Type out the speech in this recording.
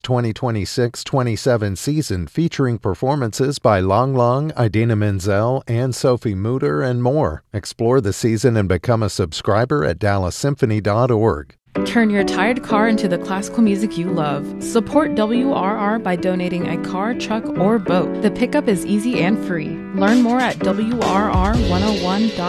2026-27 season featuring performances by Lang Lang, Idina Menzel, and Sophie Mutter, and more. Explore the season and become a subscriber at DallasSymphony.org. Turn your tired car into the classical music you love. Support WRR by donating a car, truck, or boat. The pickup is easy and free. Learn more at WRR101.org.